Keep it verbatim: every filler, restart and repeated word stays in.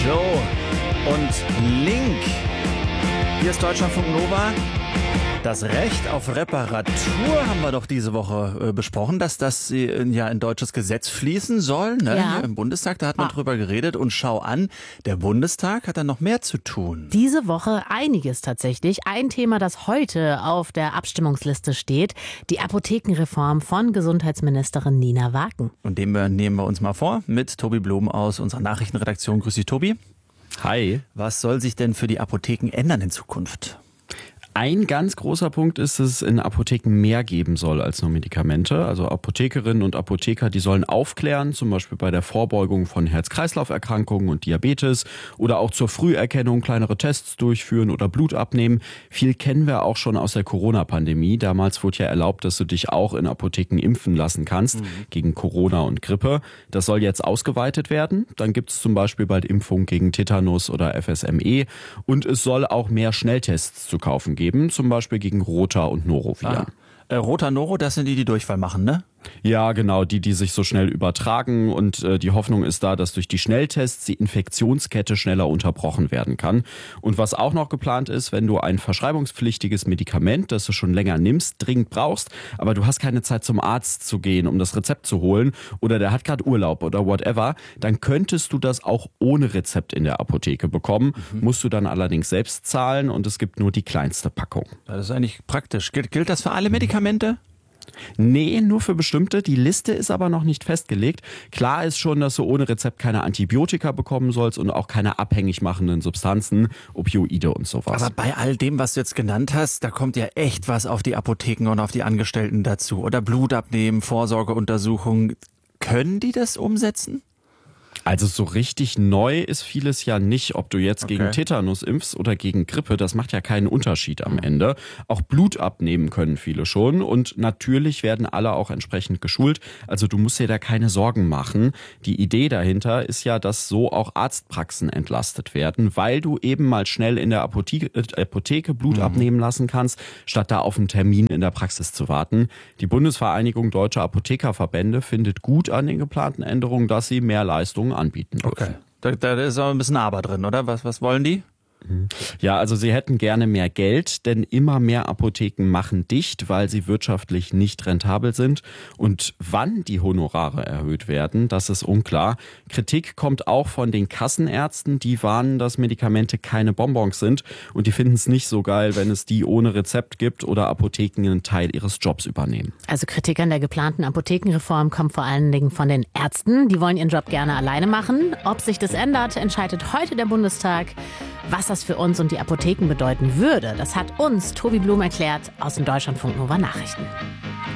So, und Link. Hier ist Deutschlandfunk Nova. Das Recht auf Reparatur haben wir doch diese Woche äh, besprochen, dass das äh, ja in deutsches Gesetz fließen soll. Ne? Ja. Hier im Bundestag, da hat man Ah. drüber geredet. Und schau an, der Bundestag hat da noch mehr zu tun. Diese Woche einiges tatsächlich. Ein Thema, das heute auf der Abstimmungsliste steht, die Apothekenreform von Gesundheitsministerin Nina Waken. Und den wir, nehmen wir uns mal vor mit Tobi Blum aus unserer Nachrichtenredaktion. Grüß dich, Tobi. Hi. Was soll sich denn für die Apotheken ändern in Zukunft? Ein ganz großer Punkt ist, dass es in Apotheken mehr geben soll als nur Medikamente. Also Apothekerinnen und Apotheker, die sollen aufklären, zum Beispiel bei der Vorbeugung von Herz-Kreislauf-Erkrankungen und Diabetes oder auch zur Früherkennung kleinere Tests durchführen oder Blut abnehmen. Viel kennen wir auch schon aus der Corona-Pandemie. Damals wurde ja erlaubt, dass du dich auch in Apotheken impfen lassen kannst mhm. gegen Corona und Grippe. Das soll jetzt ausgeweitet werden. Dann gibt es zum Beispiel bald Impfungen gegen Tetanus oder F S M E. Und es soll auch mehr Schnelltests zu kaufen geben. Zum Beispiel gegen Rota und Noroviren. Ah. Äh, Rota, Noro, das sind die, die Durchfall machen, ne? Ja, genau, die, die sich so schnell übertragen. Und äh, die Hoffnung ist da, dass durch die Schnelltests die Infektionskette schneller unterbrochen werden kann. Und was auch noch geplant ist, wenn du ein verschreibungspflichtiges Medikament, das du schon länger nimmst, dringend brauchst, aber du hast keine Zeit zum Arzt zu gehen, um das Rezept zu holen, oder der hat gerade Urlaub oder whatever, dann könntest du das auch ohne Rezept in der Apotheke bekommen. Mhm. Musst du dann allerdings selbst zahlen und es gibt nur die kleinste Packung. Das ist eigentlich praktisch. Gilt, gilt das für alle Medikamente? Nee, nur für bestimmte. Die Liste ist aber noch nicht festgelegt. Klar ist schon, dass du ohne Rezept keine Antibiotika bekommen sollst und auch keine abhängig machenden Substanzen, Opioide und sowas. Aber bei all dem, was du jetzt genannt hast, da kommt ja echt was auf die Apotheken und auf die Angestellten dazu. Oder Blut abnehmen, Vorsorgeuntersuchungen. Können die das umsetzen? Also so richtig neu ist vieles ja nicht, ob du jetzt Okay. gegen Tetanus impfst oder gegen Grippe, das macht ja keinen Unterschied am Ende. Auch Blut abnehmen können viele schon und natürlich werden alle auch entsprechend geschult, also du musst dir da keine Sorgen machen. Die Idee dahinter ist ja, dass so auch Arztpraxen entlastet werden, weil du eben mal schnell in der Apotheke, äh, Apotheke Blut mhm. abnehmen lassen kannst, statt da auf einen Termin in der Praxis zu warten. Die Bundesvereinigung Deutscher Apothekerverbände findet gut an den geplanten Änderungen, dass sie mehr Leistungen anbieten dürfen. Okay. Da, da ist auch ein bisschen Aber drin, oder? Was, was wollen die? Ja, also sie hätten gerne mehr Geld, denn immer mehr Apotheken machen dicht, weil sie wirtschaftlich nicht rentabel sind. Und wann die Honorare erhöht werden, das ist unklar. Kritik kommt auch von den Kassenärzten, die warnen, dass Medikamente keine Bonbons sind und die finden es nicht so geil, wenn es die ohne Rezept gibt oder Apotheken einen Teil ihres Jobs übernehmen. Also Kritik an der geplanten Apothekenreform kommt vor allen Dingen von den Ärzten. Die wollen ihren Job gerne alleine machen. Ob sich das ändert, entscheidet heute der Bundestag. Was das für uns und die Apotheken bedeuten würde, das hat uns Tobi Blum erklärt aus den Deutschlandfunk Nova Nachrichten.